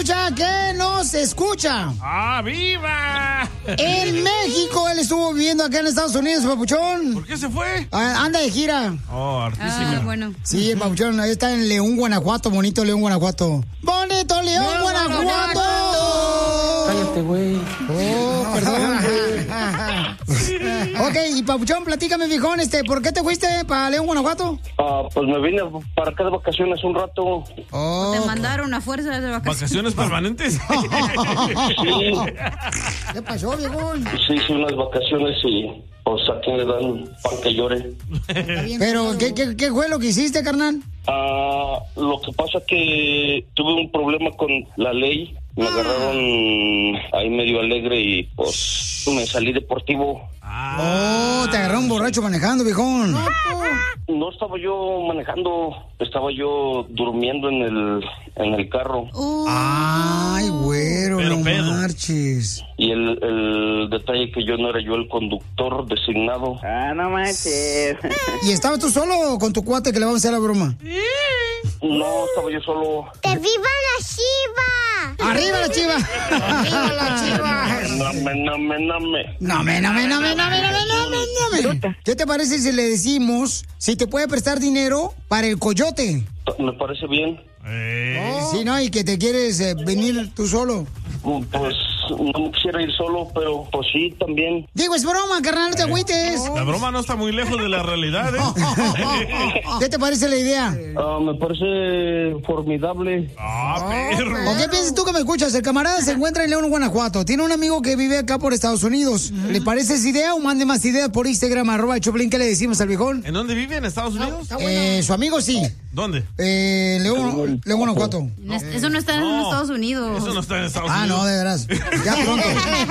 escucha que nos escucha. ¡Ah, viva! En México, él estuvo viviendo acá en Estados Unidos, papuchón. ¿Por qué se fue? Anda de gira. Oh, artísima. Bueno. Sí, el papuchón, ahí está en León, Guanajuato, bonito León, Guanajuato. ¡Bonito León, Guanajuato! Cállate, güey. Oh, perdón, güey. Ok, y papuchón, platícame, viejón, ¿por qué te fuiste para León, Guanajuato? Pues me vine para acá de vacaciones un rato. Oh. Te mandaron a fuerza de vacaciones. ¿Vacaciones permanentes? Sí, ¿Qué pasó, viejón? sí, hice unas vacaciones y pues a quien le dan pan que llore. Pero, ¿qué fue lo que hiciste, carnal? Lo que pasa que tuve un problema con la ley. Me agarraron ahí medio alegre y pues me salí deportivo. Oh, te agarró un borracho manejando, viejón. No estaba yo manejando, estaba yo durmiendo en el carro. Ay, güero, Pero no pedo. marches. Y el detalle que yo no era yo el conductor designado. No manches. ¿Y estabas tú solo o con tu cuate que le vamos a hacer la broma? No, estaba yo solo. ¡Que viva la Chiva! ¡Arriba la Chiva! ¡Arriba la Chiva! No. ¿Qué te parece si le decimos si te puede prestar dinero para el coyote? Me parece bien. Sí, ¿no? Y que te quieres venir tú solo. Pues no me quisiera ir solo, pero pues sí, también. Digo, es broma, carnal, no te agüites. La broma no está muy lejos de la realidad, ¿eh? ¿Qué te parece la idea? Me parece formidable. Perro. ¿O qué piensas tú que me escuchas? El camarada se encuentra en León, Guanajuato. Tiene un amigo que vive acá por Estados Unidos. ¿Le parece esa idea o mande más ideas por Instagram, @Choplin? ¿Qué le decimos al viejón? ¿En dónde vive? ¿En Estados Unidos? Su amigo sí. ¿Dónde? León, Guanajuato. Eso no está en Estados Unidos. Eso no está en Estados Unidos. No, de veras. Ya pronto.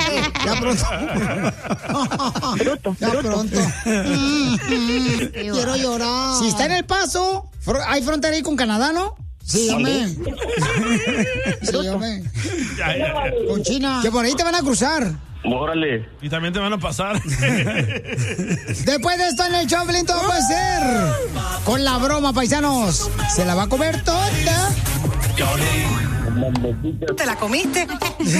Ya pronto. Quiero llorar. Si está en El Paso, hay frontera ahí con Canadá, ¿no? Sí, hombre. Sí, hombre. Ya. Con China. Que por ahí te van a cruzar. Órale. Y también te van a pasar. Después de esto en el Choplin todo puede ser. Con la broma, paisanos. Se la va a comer toda. ¿Te la comiste?